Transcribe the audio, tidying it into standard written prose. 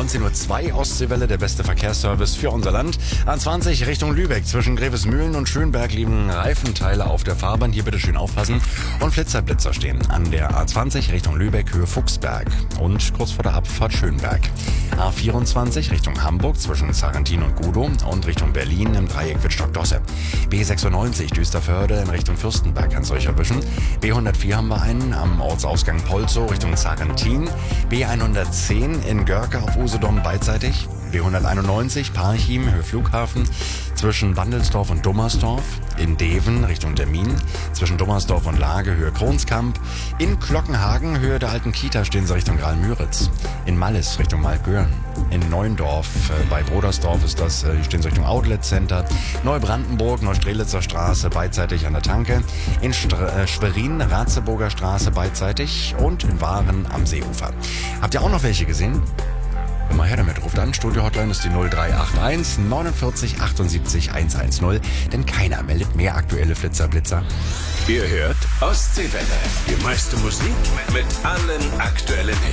19:02 Uhr Ostseewelle, der beste Verkehrsservice für unser Land. A20 Richtung Lübeck zwischen Grevesmühlen und Schönberg liegen Reifenteile auf der Fahrbahn. Hier bitte schön aufpassen. Und Flitzer stehen an der A20 Richtung Lübeck, Höhe Fuchsberg und kurz vor der Abfahrt Schönberg. A24 Richtung Hamburg zwischen Sarrentin und Gudow und Richtung Berlin im Dreieck Wittstock-Dosse. B96 Düsterförde in Richtung Fürstenberg kann es euch erwischen. B104 haben wir einen am Ortsausgang Polzow Richtung Sarrentin. B110 in Görke auf Usedom beidseitig. B191 Parchim, Höhe Flughafen, zwischen Wandelsdorf und Dummersdorf, in Deven Richtung Termin, zwischen Dummersdorf und Lage, Höhe Kronskamp, in Glockenhagen, Höhe der alten Kita stehen sie Richtung Graal-Müritz, in Mallis Richtung Malkgören, in Neuendorf bei Brodersdorf ist das, stehen sie Richtung Outlet Center, Neubrandenburg, Neustrelitzer Straße beidseitig an der Tanke, in Schwerin, Ratzeburger Straße beidseitig und in Waren am Seeufer. Habt ihr auch noch welche gesehen? Immer her damit, ruft an. Studio-Hotline ist die 0381 49 78 110, denn keiner meldet mehr aktuelle Flitzer-Blitzer. Ihr hört Ostseewelle. Die meiste Musik mit allen aktuellen Hits.